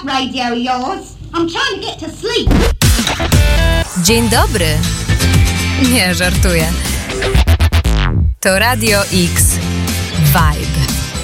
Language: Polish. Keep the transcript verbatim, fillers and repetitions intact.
radio of yours. I'm trying to get to sleep. Dzień dobry. Nie, żartuję. To Radio X Vibe.